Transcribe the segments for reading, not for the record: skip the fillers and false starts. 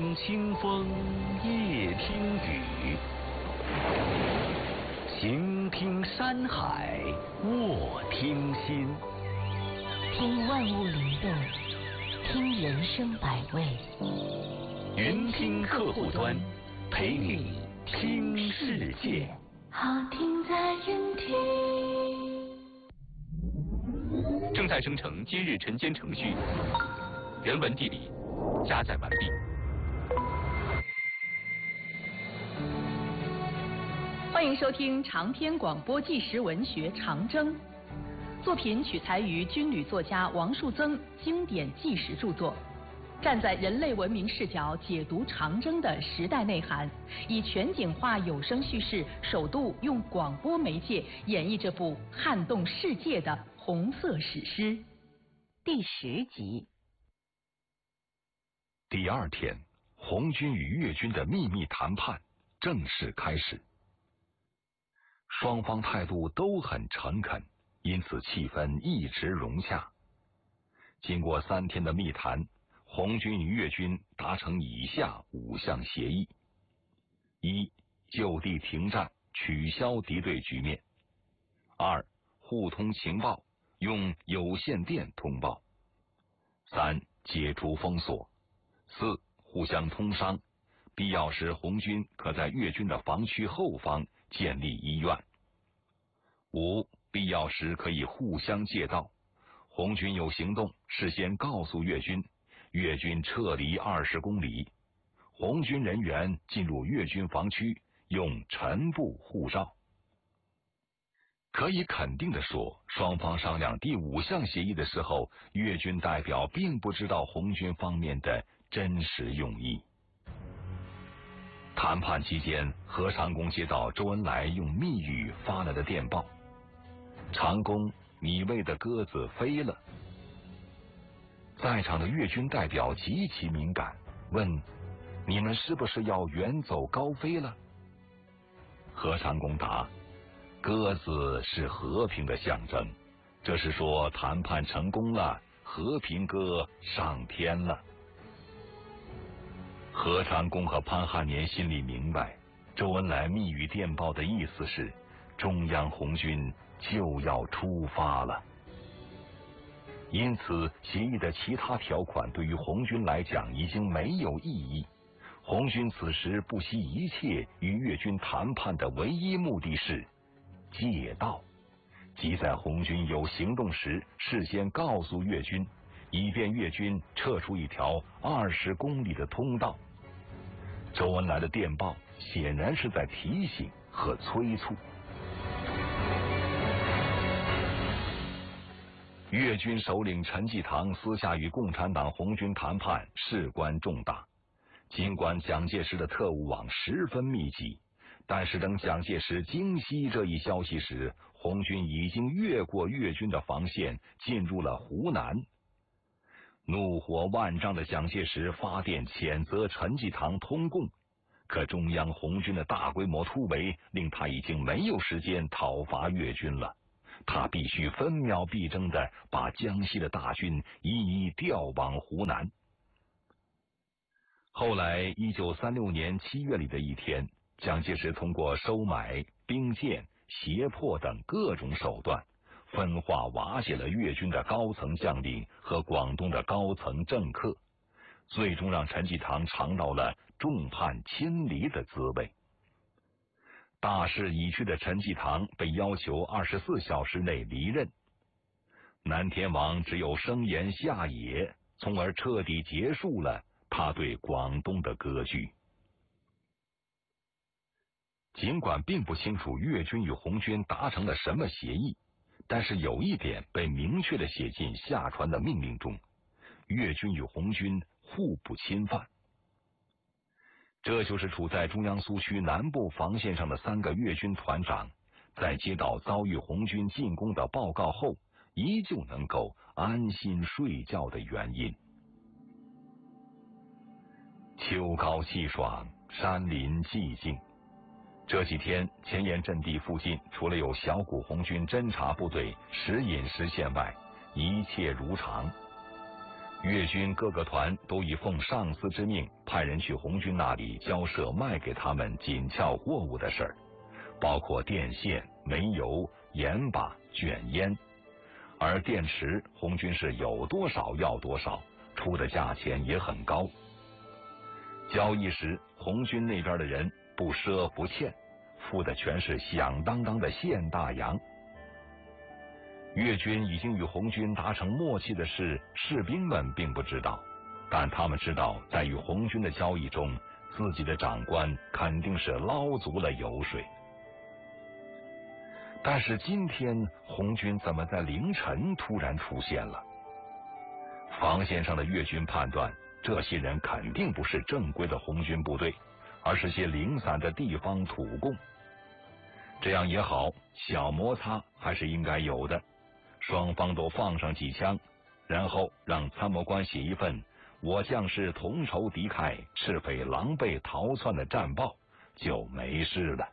听清风，夜听雨，行听山海，卧听心。 听万物灵动，听人生百味。 云听客户端，陪你听世界。 好听在云听。 正在生成今日晨间程序，人文地理加载完毕。 欢迎收听长篇广播纪实文学《长征》，作品取材于军旅作家王树增经典纪实著作，站在人类文明视角解读长征的时代内涵，以全景化有声叙事，首度用广播媒介演绎这部撼动世界的红色史诗。 第10集。 第2天，红军与越军的秘密谈判正式开始。双方态度都很诚恳，因此气氛一直融洽。经过3天的密谈，红军与越军达成以下5项协议： 1. 就地停战，取消敌对局面； 2. 互通情报，用有线电通报； 3. 解除封锁； 4. 互相通商，必要时红军可在越军的防区后方建立医院； 5. 必要时可以互相借道，红军有行动事先告诉越军，越军撤离20公里，红军人员进入越军防区用晨步护照。可以肯定地说，双方商量第5项协议的时候，越军代表并不知道红军方面的真实用意。谈判期间，何长工接到周恩来用密语发来的电报：长工，你喂的鸽子飞了。在场的越军代表极其敏感，问：你们是不是要远走高飞了？何长工答：鸽子是和平的象征，这是说谈判成功了，和平鸽上天了。何长工和潘汉年心里明白，周恩来密语电报的意思是中央红军就要出发了。因此，协议的其他条款对于红军来讲已经没有意义。红军此时不惜一切与越军谈判的唯一目的是借道，即在红军有行动时事先告诉越军，以便越军撤出一条20公里的通道。周恩来的电报显然是在提醒和催促。越军首领陈济棠私下与共产党红军谈判，事关重大。尽管蒋介石的特务网十分密集，但是等蒋介石惊悉这一消息时，红军已经越过越军的防线，进入了湖南。怒火万丈的蒋介石发电谴责陈济棠通共，可中央红军的大规模突围令他已经没有时间讨伐越军了。他必须分秒必争地把江西的大军一一调往湖南。后来1936年7月里的一天，蒋介石通过收买、兵谏、胁迫等各种手段，分化瓦解了越军的高层将领和广东的高层政客，最终让陈济棠尝到了众叛亲离的滋味。大势已去的陈济棠被要求24小时内离任，南天王只有生延下野，从而彻底结束了他对广东的割据。尽管并不清楚越军与红军达成了什么协议，但是有一点被明确地写进下传的命令中：越军与红军互不侵犯。这就是处在中央苏区南部防线上的3个越军团长，在接到遭遇红军进攻的报告后，依旧能够安心睡觉的原因。秋高气爽，山林寂静。这几天，前沿阵地附近除了有小股红军侦察部队时隐时现外，一切如常。 粤军各个团都以奉上司之命，派人去红军那里交涉卖给他们紧俏货物的事儿，包括电线、煤油、盐巴、卷烟。而电池，红军是有多少要多少，出的价钱也很高。交易时，红军那边的人不赊不欠，付的全是响当当的现大洋。粤军已经与红军达成默契的事，士兵们并不知道，但他们知道，在与红军的交易中，自己的长官肯定是捞足了油水。但是今天，红军怎么在凌晨突然出现了？防线上的粤军判断，这些人肯定不是正规的红军部队，而是些零散的地方土共。这样也好，小摩擦还是应该有的。双方都放上几枪，然后让参谋官写一份我将士同仇敌忾，赤匪狼狈逃窜的战报，就没事了。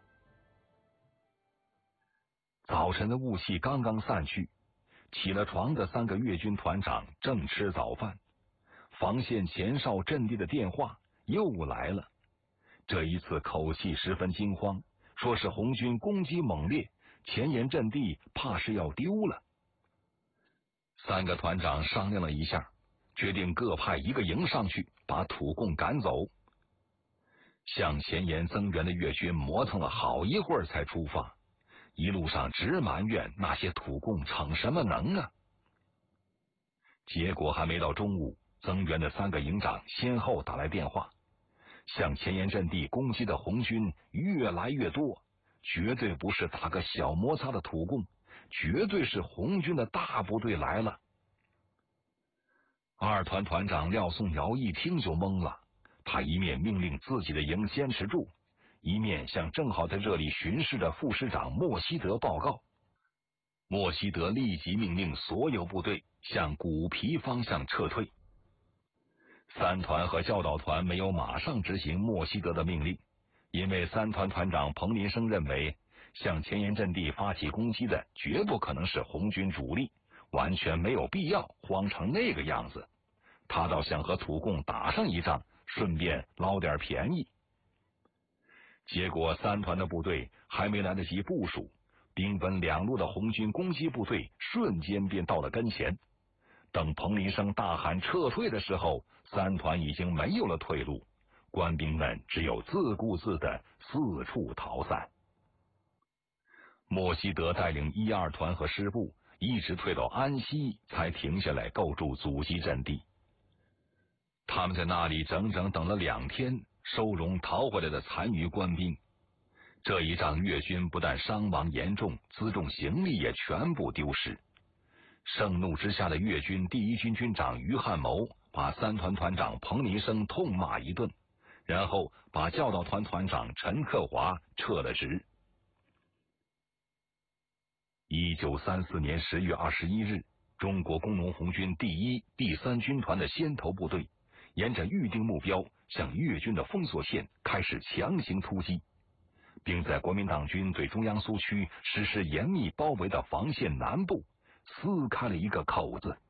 早晨的雾气刚刚散去，起了床的3个粤军团长正吃早饭，防线前哨阵地的电话又来了，这一次口气十分惊慌，说是红军攻击猛烈，前沿阵地怕是要丢了。3个团长商量了一下，决定各派1个营上去，把土共赶走。向前沿增援的粤军磨蹭了好一会儿才出发，一路上直埋怨那些土共逞什么能啊！结果还没到中午，增援的3个营长先后打来电话，向前沿阵地攻击的红军越来越多，绝对不是打个小摩擦的土共，绝对是红军的大部队来了。2团团长廖颂尧一听就懵了，他一面命令自己的营坚持住，一面向正好在这里巡视的副师长莫希德报告。莫希德立即命令所有部队向古皮方向撤退。3团和教导团没有马上执行莫希德的命令，因为3团团长彭林生认为向前沿阵地发起攻击的绝不可能是红军主力，完全没有必要慌成那个样子，他倒想和土共打上一仗，顺便捞点便宜。结果3团的部队还没来得及部署，兵分2路的红军攻击部队瞬间便到了跟前。等彭林生大喊撤退的时候，3团已经没有了退路，官兵们只有自顾自的四处逃散。莫希德带领1、2团和师部一直退到安西，才停下来构筑阻击阵地。他们在那里整整等了2天，收容逃回来的残余官兵。这一仗粤军不但伤亡严重，辎重行李也全部丢失。盛怒之下的粤军第1军军长于汉谋把3团团长彭林生痛骂一顿，然后把教导团团长陈克华撤了职。1934年10月21日，中国工农红军第1、第3军团的先头部队沿着预定目标向粤军的封锁线开始强行突击，并在国民党军对中央苏区实施严密包围的防线南部撕开了一个口子。